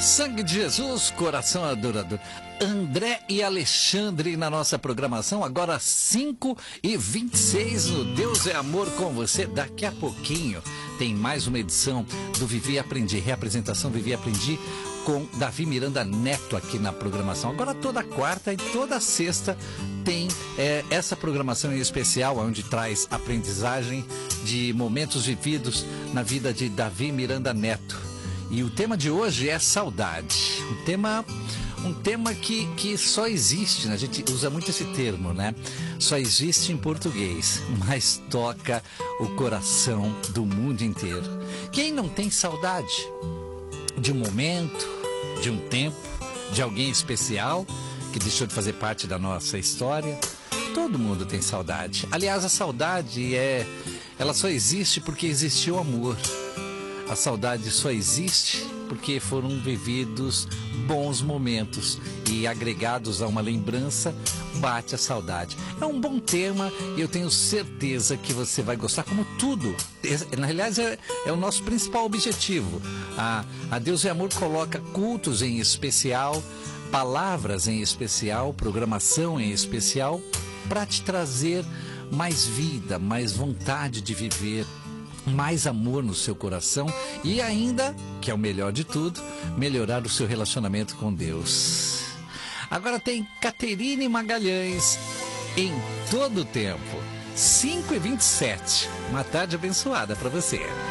Sangue de Jesus, coração adorador. André e Alexandre na nossa programação, agora 5h26 no Deus é Amor com você. Daqui a pouquinho tem mais uma edição do Vivi e Aprendi, reapresentação Vivi e Aprendi com Davi Miranda Neto aqui na programação. Agora toda quarta e toda sexta tem essa programação em especial, onde traz aprendizagem de momentos vividos na vida de Davi Miranda Neto. E o tema de hoje é saudade. Um tema que só existe, né? A gente usa muito esse termo, né? Só existe em português, mas toca o coração do mundo inteiro. Quem não tem saudade de um momento, de um tempo, de alguém especial que deixou de fazer parte da nossa história? Todo mundo tem saudade. Aliás, a saudade ela só existe porque existiu amor. A saudade só existe porque foram vividos bons momentos e agregados a uma lembrança, bate a saudade. É um bom tema e eu tenho certeza que você vai gostar, como tudo. Na realidade, é o nosso principal objetivo. A Deus é Amor coloca cultos em especial, palavras em especial, programação em especial, para te trazer mais vida, mais vontade de viver, mais amor no seu coração e ainda, que é o melhor de tudo, melhorar o seu relacionamento com Deus. Agora tem Caterine Magalhães em todo o tempo. 5h27. Uma tarde abençoada para você.